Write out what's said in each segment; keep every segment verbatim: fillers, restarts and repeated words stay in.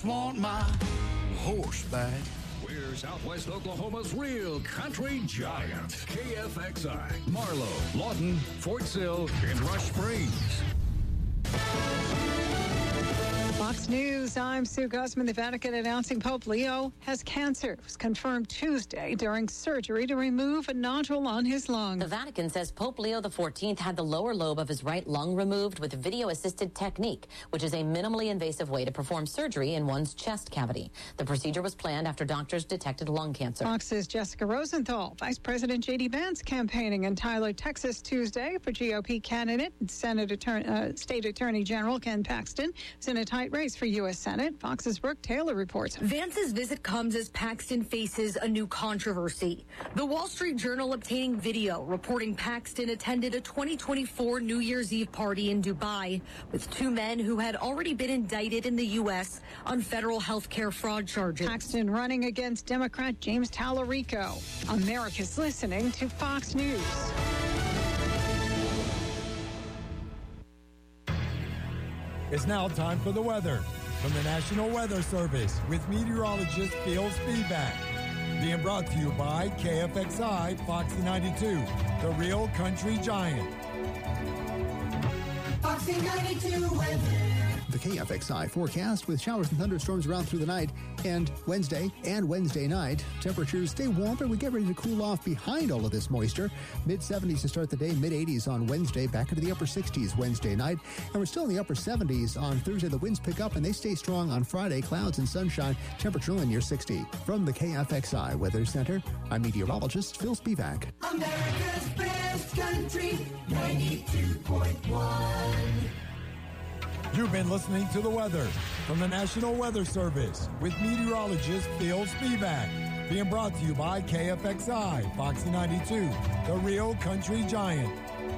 Want my horseback. We're Southwest Oklahoma's real country giant. K F X I, Marlow, Lawton, Fort Sill, and Rush Springs. Fox News, I'm Sue Guzman. The Vatican announcing Pope Leo has cancer. It was confirmed Tuesday during surgery to remove a nodule on his lung. The Vatican says Pope Leo the fourteenth had the lower lobe of his right lung removed with video-assisted technique, which is a minimally invasive way to perform surgery in one's chest cavity. The procedure was planned after doctors detected lung cancer. Fox's Jessica Rosenthal, Vice President J D. Vance campaigning in Tyler, Texas Tuesday for G O P candidate and Senate Attorney, uh, State Attorney General Ken Paxton is in a tight race for U S Senate. Fox's Brooke Taylor reports. Vance's visit comes as Paxton faces a new controversy. The Wall Street Journal obtaining video reporting Paxton attended a twenty twenty-four New Year's Eve party in Dubai with two men who had already been indicted in the U S on federal health care fraud charges. Paxton running against Democrat James Tallarico. America's listening to Fox News. It's now time for the weather from the National Weather Service with meteorologist Phil Spivak. Being brought to you by K F X I Foxy ninety-two, the real country giant. Foxy ninety-two weather. The K F X I forecast with showers and thunderstorms around through the night, and Wednesday and Wednesday night, temperatures stay warm, but we get ready to cool off behind all of this moisture. mid seventies to start the day, mid eighties on Wednesday, back into the upper sixties Wednesday night, and we're still in the upper seventies on Thursday. The winds pick up and they stay strong on Friday. Clouds and sunshine, temperature only near sixty. From the K F X I Weather Center, I'm meteorologist Phil Spivak. America's best country, ninety-two point one. You've been listening to the weather from the National Weather Service with meteorologist Phil Spivak. Being brought to you by K F X I Foxy ninety-two, the real country giant.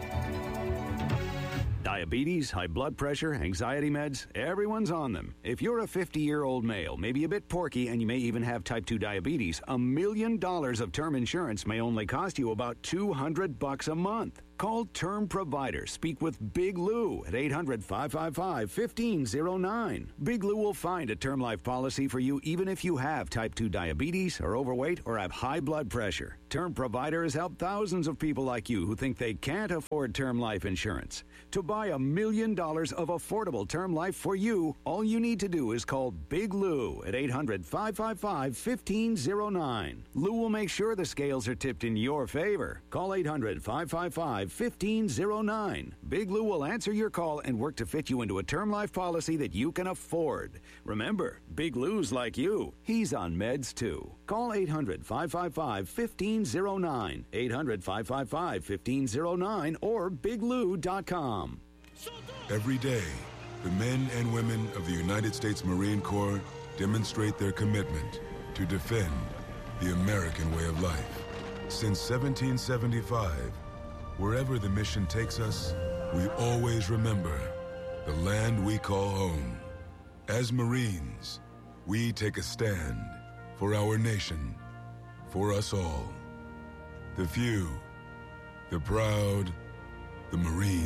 Diabetes, high blood pressure, anxiety meds, everyone's on them. If you're a fifty-year-old male, maybe a bit porky, and you may even have type two diabetes, a million dollars of term insurance may only cost you about two hundred bucks a month. Call Term Provider. Speak with Big Lou at eight hundred, five five five, one five zero nine. Big Lou will find a term life policy for you even if you have type two diabetes, are overweight, or have high blood pressure. Term Provider has helped thousands of people like you who think they can't afford term life insurance. To buy a million dollars of affordable term life for you, all you need to do is call Big Lou at eight hundred, five five five, one five zero nine. Lou will make sure the scales are tipped in your favor. Call eight hundred, five five five, one five zero nine. Big Lou will answer your call and work to fit you into a term life policy that you can afford. Remember, Big Lou's like you. He's on meds too. Call eight hundred, five five five, one five zero nine. eight hundred, five five five, one five zero nine or big lou dot com. Every day, the men and women of the United States Marine Corps demonstrate their commitment to defend the American way of life. Since seventeen seventy-five, wherever the mission takes us, we always remember the land we call home. As Marines, we take a stand for our nation, for us all. The few, the proud, the Marines.